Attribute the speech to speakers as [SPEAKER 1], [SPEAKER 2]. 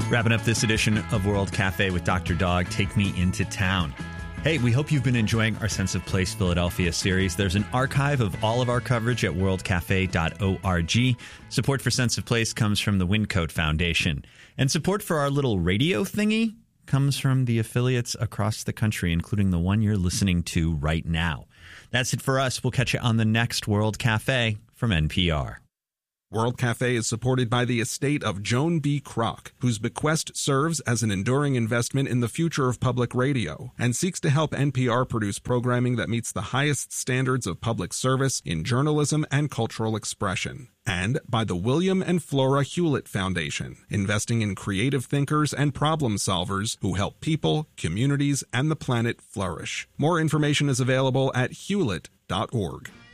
[SPEAKER 1] Wrapping up this edition of World Cafe with Dr. Dog, Take Me Into Town. Hey, we hope you've been enjoying our Sense of Place Philadelphia series. There's an archive of all of our coverage at worldcafe.org. Support for Sense of Place comes from the Wyncote Foundation. And support for our little radio thingy comes from the affiliates across the country, including the one you're listening to right now. That's it for us. We'll catch you on the next World Cafe from NPR.
[SPEAKER 2] World Cafe is supported by the estate of Joan B. Kroc, whose bequest serves as an enduring investment in the future of public radio and seeks to help NPR produce programming that meets the highest standards of public service in journalism and cultural expression. And by the William and Flora Hewlett Foundation, investing in creative thinkers and problem solvers who help people, communities, and the planet flourish. More information is available at hewlett.org.